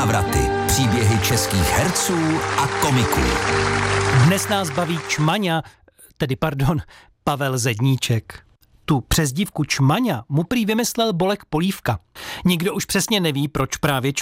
Návraty, příběhy českých herců a komiků. Dnes nás baví Čmaňa, Pavel Zedníček. Tu přezdívku Čmaňa mu prý vymyslel Bolek Polívka. Nikdo už přesně neví, proč právě